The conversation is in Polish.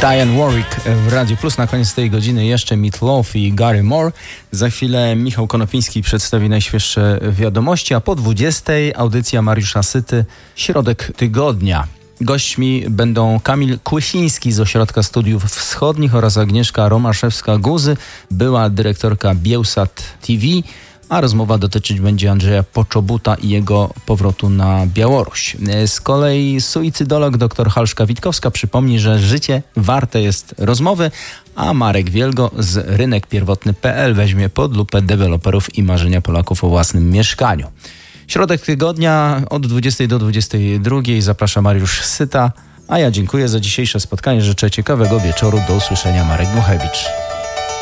Diane Warwick w Radiu Plus. Na koniec tej godziny jeszcze Meat Loaf i Gary Moore. Za chwilę Michał Konopiński przedstawi najświeższe wiadomości, a po 20 audycja Mariusza Syty, Środek Tygodnia. Gośćmi będą Kamil Kłysiński z Ośrodka Studiów Wschodnich oraz Agnieszka Romaszewska-Guzy, była dyrektorka Biełsat TV, a rozmowa dotyczyć będzie Andrzeja Poczobuta i jego powrotu na Białoruś. Z kolei suicydolog dr Halszka-Witkowska przypomni, że życie warte jest rozmowy, a Marek Wielgo z rynekpierwotny.pl weźmie pod lupę deweloperów i marzenia Polaków o własnym mieszkaniu. Środek tygodnia od 20 do 22. Zaprasza Mariusz Syta, a ja dziękuję za dzisiejsze spotkanie. Życzę ciekawego wieczoru. Do usłyszenia. Marek Muchewicz.